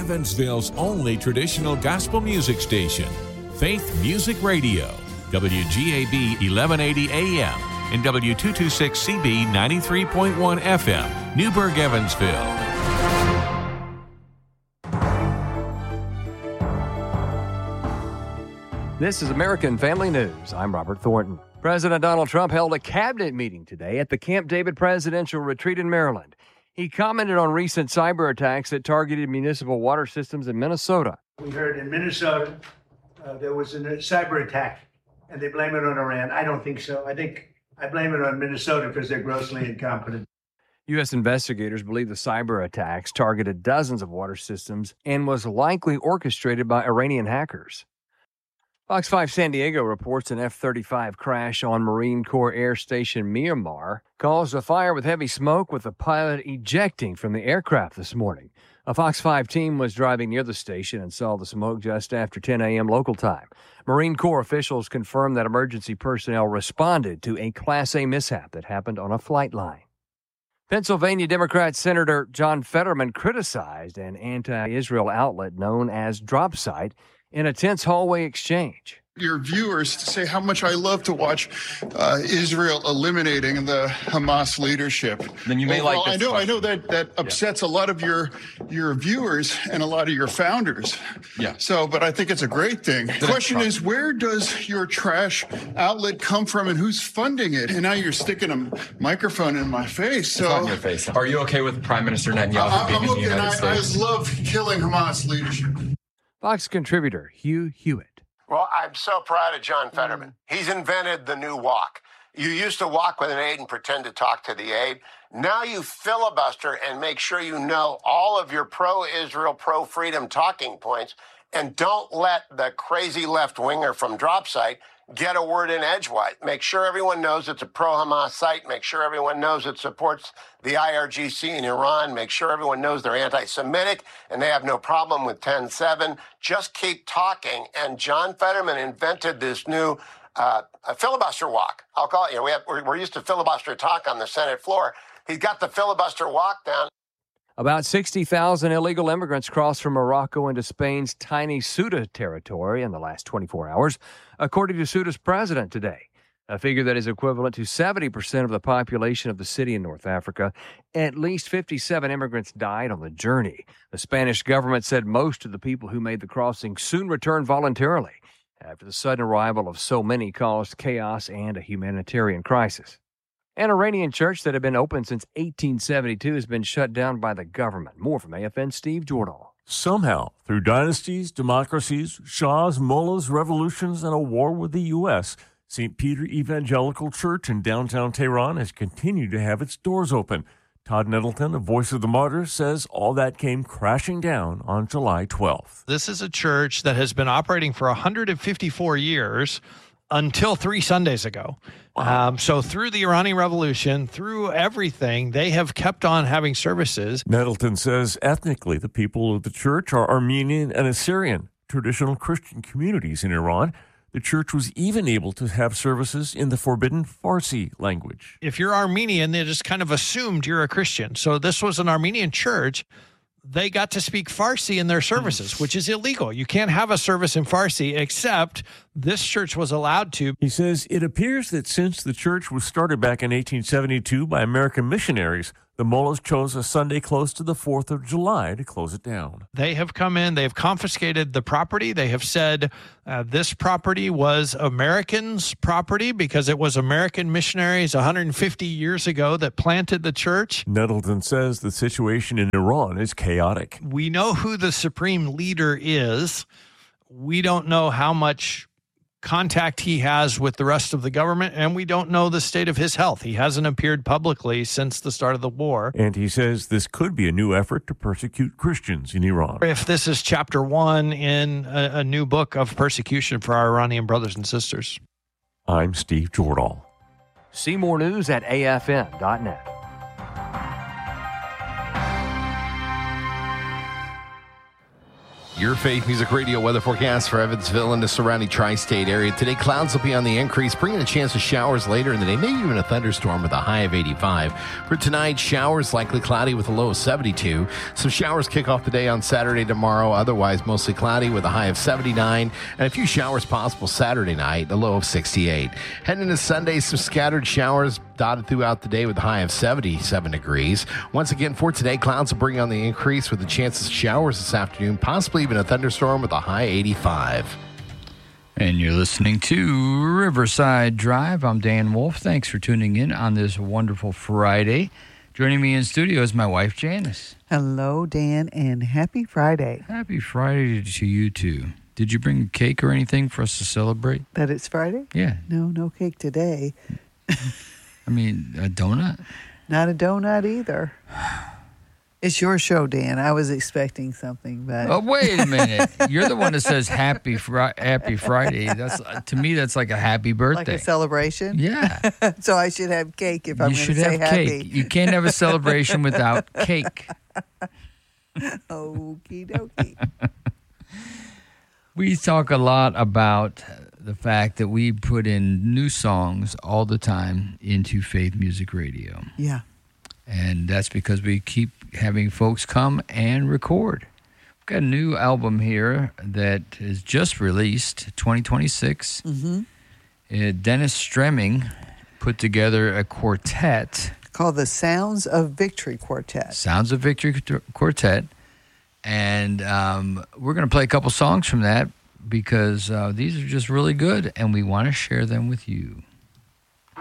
Evansville's only traditional gospel music station, Faith Music Radio, WGAB 1180 AM and W226CB 93.1 FM, Newburgh, Evansville. This is American Family News. I'm Robert Thornton. President Donald Trump held a cabinet meeting today at the Camp David Presidential Retreat in Maryland. He commented on recent cyber attacks that targeted municipal water systems in Minnesota. We heard in Minnesota there was a cyber attack, and they blame it on Iran. I don't think so. I blame it on Minnesota because they're grossly incompetent. U.S. investigators believe the cyber attacks targeted dozens of water systems and was likely orchestrated by Iranian hackers. Fox 5 San Diego reports an F-35 crash on Marine Corps Air Station Miramar caused a fire with heavy smoke, with the pilot ejecting from the aircraft this morning. A Fox 5 team was driving near the station and saw the smoke just after 10 a.m. local time. Marine Corps officials confirmed that emergency personnel responded to a Class A mishap that happened on a flight line. Pennsylvania Democrat Senator John Fetterman criticized an anti-Israel outlet known as Dropsite in a tense hallway exchange. Your viewers to say how much I love to watch Israel eliminating the Hamas leadership. Then you may like this. I know that upsets a lot of your viewers and a lot of your founders. Yeah. So, but I think it's a great thing. The question is, where does your trash outlet come from, and who's funding it? And now you're sticking a microphone in my face. So, it's on your face. Are you okay with Prime Minister Netanyahu being in the United States? I love killing Hamas leadership. Fox contributor Hugh Hewitt. Well, I'm so proud of John Fetterman. He's invented the new walk. You used to walk with an aide and pretend to talk to the aide. Now you filibuster and make sure you know all of your pro-Israel, pro-freedom talking points, and don't let the crazy left-winger from Dropsite get a word in edgewise. Make sure everyone knows it's a pro-Hamas site. Make sure everyone knows it supports the IRGC in Iran. Make sure everyone knows they're anti-Semitic and they have no problem with 10-7. Just keep talking. And John Fetterman invented this new a filibuster walk. I'll call it. We're used to filibuster talk on the Senate floor. He's got the filibuster walk down. About 60,000 illegal immigrants crossed from Morocco into Spain's tiny Ceuta territory in the last 24 hours, according to Ceuta's president today, a figure that is equivalent to 70% of the population of the city in North Africa. At least 57 immigrants died on the journey. The Spanish government said most of the people who made the crossing soon returned voluntarily after the sudden arrival of so many caused chaos and a humanitarian crisis. An Iranian church that had been open since 1872 has been shut down by the government. More from AFN's Steve Jordahl. Somehow, through dynasties, democracies, shahs, mullahs, revolutions, and a war with the U.S., St. Peter Evangelical Church in downtown Tehran has continued to have its doors open. Todd Nettleton, a voice of the martyrs, says all that came crashing down on July 12th. This is a church that has been operating for 154 years until 3 Sundays ago. Wow. So through the Iranian Revolution, through everything, they have kept on having services. Nettleton says ethnically the people of the church are Armenian and Assyrian, traditional Christian communities in Iran. The church was even able to have services in the forbidden Farsi language. If you're Armenian, they just kind of assumed you're a Christian. So this was an Armenian church. They got to speak Farsi in their services, which is illegal. You can't have a service in Farsi, except this church was allowed to. He says it appears that since the church was started back in 1872 by American missionaries, the mullahs chose a Sunday close to the 4th of July to close it down. They have come in, they've confiscated the property. They have said this property was Americans' property because it was American missionaries 150 years ago that planted the church. Nettleton says the situation in Iran is chaotic. We know who the supreme leader is. We don't know how much contact he has with the rest of the government, and we don't know the state of his health. He hasn't appeared publicly since the start of the war. And he says this could be a new effort to persecute Christians in Iran. If this is chapter 1 in a new book of persecution for our Iranian brothers and sisters. I'm Steve Jordahl. See more news at afn.net. Your Faith Music Radio weather forecast for Evansville and the surrounding tri-state area. Today, clouds will be on the increase, bringing a chance of showers later in the day, maybe even a thunderstorm with a high of 85. For tonight, showers likely cloudy with a low of 72. Some showers kick off the day on Saturday tomorrow, otherwise mostly cloudy with a high of 79. And a few showers possible Saturday night, a low of 68. Heading into Sunday, some scattered showers dotted throughout the day with a high of 77 degrees. Once again, for today, clouds will bring on the increase with the chances of showers this afternoon, possibly even a thunderstorm with a high 85. And you're listening to Riverside Drive. I'm Dan Wolf. Thanks for tuning in on this wonderful Friday. Joining me in studio is my wife, Janice. Hello, Dan, and happy Friday. Happy Friday to you, too. Did you bring cake or anything for us to celebrate? That it's Friday? Yeah. No cake today. I mean, a donut? Not a donut either. It's your show, Dan. I was expecting something, but... Oh, wait a minute. You're the one that says happy Friday. To me, that's like a happy birthday. Like a celebration? Yeah. So I should have cake if I'm going to say happy. You should have cake. You can't have a celebration without cake. Okie dokie. We talk a lot about the fact that we put in new songs all the time into Faith Music Radio. Yeah. And that's because we keep having folks come and record. We've got a new album here that is just released, 2026. Mm-hmm. Dennis Stremming put together a quartet. Called the Sounds of Victory Quartet. Sounds of Victory Quartet. And we're going to play a couple songs from that because these are just really good, and we want to share them with you.